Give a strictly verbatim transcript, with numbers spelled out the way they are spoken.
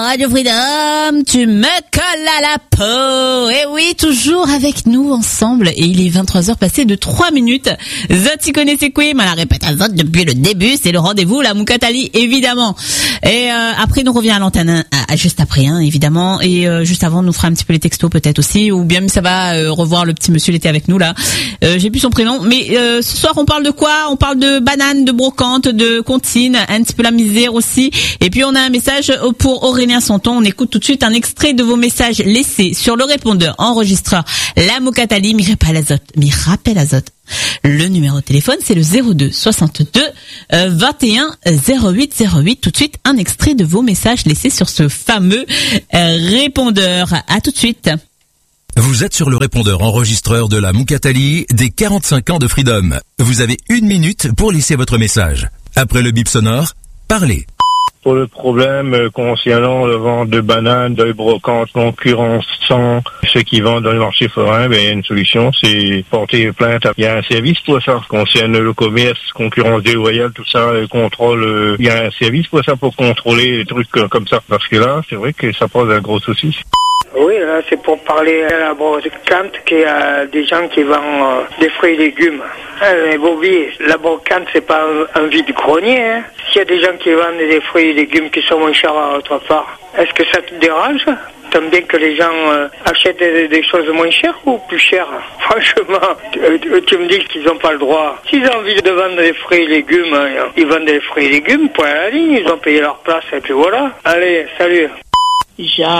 Radio Freedom, tu me colles à la peau. Et oui, toujours avec nous ensemble. Et il est vingt-trois heures passées de trois minutes. Zot, connaissez quoi? Mais la répète à Zot depuis le début. C'est le rendez-vous, la Moukatali, évidemment. Et euh, après, nous revient à l'antenne, à, à, juste après, hein, évidemment. Et euh, juste avant, nous fera un petit peu les textos peut-être aussi. Ou bien ça va euh, revoir le petit monsieur, il était avec nous là. Euh, j'ai plus son prénom. Mais euh, ce soir, on parle de quoi? On parle de bananes, de brocante, de comptines, un petit peu la misère aussi. Et puis, on a un message pour Aurélien Santon. On écoute tout de suite un extrait de vos messages laissés sur le répondeur enregistreur La Moukatali, mi rappel azot, mi rappel azot. Le numéro de téléphone, c'est le zéro deux soixante-deux vingt et un zéro huit zéro huit. Tout de suite, un extrait de vos messages laissés sur ce fameux euh, répondeur. À tout de suite. Vous êtes sur le répondeur enregistreur de La Moukatali des quarante-cinq ans de Freedom. Vous avez une minute pour laisser votre message. Après le bip sonore, parlez. Pour le problème concernant le vente de bananes, de brocantes concurrençant ceux qui vendent dans le marché forain, ben, il y a une solution, c'est porter plainte. Il y a un service pour ça, concerne le commerce, concurrence déloyale, tout ça, le contrôle. Il y a un service pour ça, pour contrôler les trucs comme ça. Parce que là, c'est vrai que ça pose un gros souci. Oui, là, c'est pour parler à la brocante qu'il y a des gens qui vendent euh, des fruits et légumes. Hein, mais Bobby, la brocante, c'est pas un, un vide-grenier. Hein. S'il y a des gens qui vendent des fruits et légumes qui sont moins chers à autre part, est-ce que ça te dérange? T'aimes bien que les gens euh, achètent des, des choses moins chères ou plus chères? Franchement, tu, tu me dis qu'ils n'ont pas le droit. S'ils ont envie de vendre des fruits et légumes, hein, ils vendent des fruits et légumes, point à la ligne, ils ont payé leur place et puis voilà. Allez, salut. Ja